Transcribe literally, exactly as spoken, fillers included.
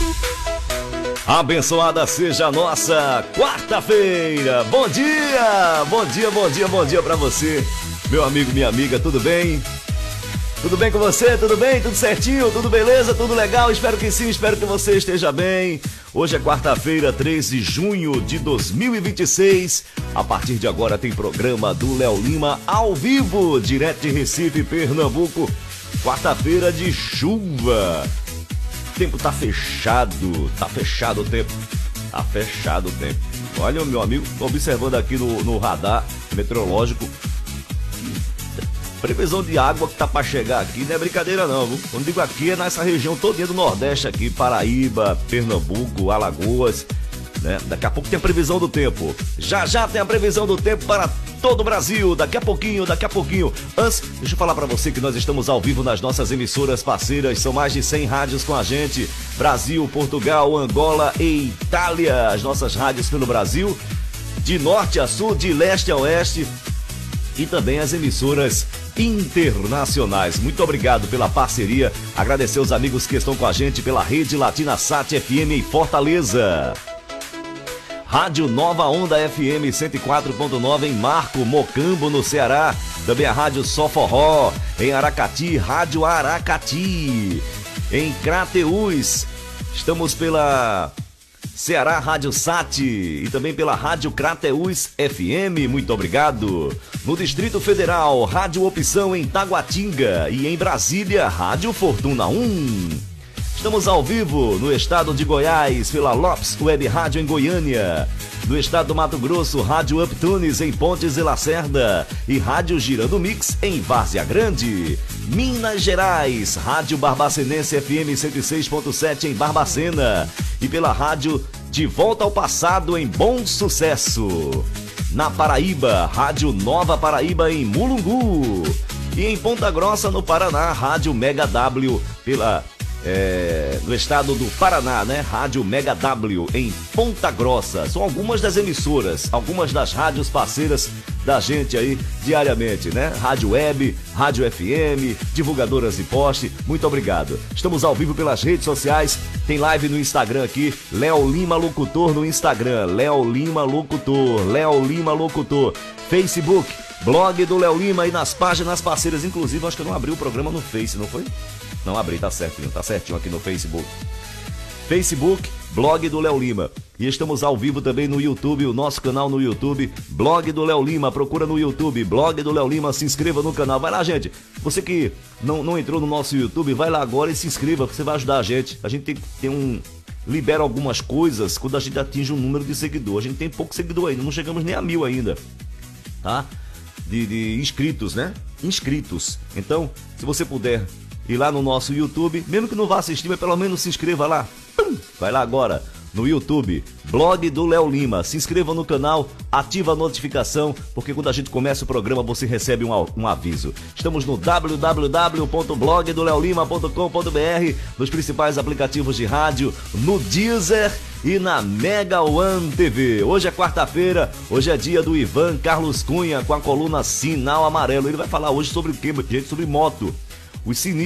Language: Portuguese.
Abençoada seja a nossa quarta-feira. Bom dia, bom dia, bom dia, bom dia pra você, meu amigo, minha amiga, tudo bem? Tudo bem com você? Tudo bem? Tudo certinho? Tudo beleza? Tudo legal? Espero que sim, espero que você esteja bem. Hoje é quarta-feira, três de junho de dois mil e vinte e seis. A partir de agora tem programa do Léo Lima ao vivo, direto de Recife, Pernambuco. Quarta-feira de chuva. O tempo tá fechado, tá fechado o tempo, tá fechado o tempo. Olha, meu amigo, tô observando aqui no, no radar meteorológico, previsão de água que tá pra chegar aqui, não é brincadeira não, viu? Quando digo aqui é nessa região todinha do Nordeste aqui, Paraíba, Pernambuco, Alagoas, né? Daqui a pouco tem a previsão do tempo, já já tem a previsão do tempo para todo o Brasil, daqui a pouquinho, daqui a pouquinho. Antes, deixa eu falar para você que nós estamos ao vivo nas nossas emissoras parceiras, são mais de cem rádios com a gente, Brasil, Portugal, Angola e Itália, as nossas rádios pelo Brasil, de norte a sul, de leste a oeste, e também as emissoras internacionais. Muito obrigado pela parceria, agradecer os amigos que estão com a gente pela Rede Latina Sat F M em Fortaleza. Rádio Nova Onda F M cento e quatro ponto nove em Marco, Mocambo, no Ceará. Também a Rádio Só Forró em Aracati, Rádio Aracati. Em Crateús, estamos pela Ceará Rádio Sat e também pela Rádio Crateús F M, muito obrigado. No Distrito Federal, Rádio Opção em Taguatinga e em Brasília, Rádio Fortuna um. Estamos ao vivo no estado de Goiás pela Lopes Web Rádio em Goiânia. No estado do Mato Grosso, Rádio Uptunes em Pontes de Lacerda e Rádio Girando Mix em Várzea Grande. Minas Gerais, Rádio Barbacenense F M cento e seis ponto sete em Barbacena e pela Rádio De Volta ao Passado em Bom Sucesso. Na Paraíba, Rádio Nova Paraíba em Mulungu. E em Ponta Grossa, no Paraná, Rádio Mega W pela... É, no estado do Paraná, né? Rádio Mega W em Ponta Grossa. São algumas das emissoras, algumas das rádios parceiras da gente aí diariamente, né? Rádio Web, Rádio F M, divulgadoras de poste, muito obrigado. Estamos ao vivo pelas redes sociais, tem live no Instagram aqui, Léo Lima Locutor no Instagram, Léo Lima Locutor, Léo Lima Locutor, Facebook, blog do Léo Lima e nas páginas parceiras, inclusive acho que eu não abri o programa no Face, não foi? Não abri, tá certinho, tá certinho aqui no Facebook. Facebook, blog do Léo Lima. E estamos ao vivo também no YouTube, o nosso canal no YouTube, blog do Léo Lima. Procura no YouTube, blog do Léo Lima, se inscreva no canal. Vai lá, gente. Você que não, não entrou no nosso YouTube, vai lá agora e se inscreva, você vai ajudar a gente. A gente tem, tem um... libera algumas coisas quando a gente atinge um número de seguidor. A gente tem pouco seguidor ainda, não chegamos nem a mil ainda, tá? De, de inscritos, né? Inscritos. Então, se você puder... e lá no nosso YouTube, mesmo que não vá assistir, mas pelo menos se inscreva lá. Pum! Vai lá agora, no YouTube, blog do Léo Lima. Se inscreva no canal, ativa a notificação, porque quando a gente começa o programa, você recebe um, um aviso. Estamos no w w w ponto blog do leo lima ponto com ponto b r, nos principais aplicativos de rádio, no Deezer e na Mega One T V. Hoje é quarta-feira, hoje é dia do Ivan Carlos Cunha, com a coluna Sinal Amarelo. Ele vai falar hoje sobre o quê, gente? Sobre moto. Os sinistros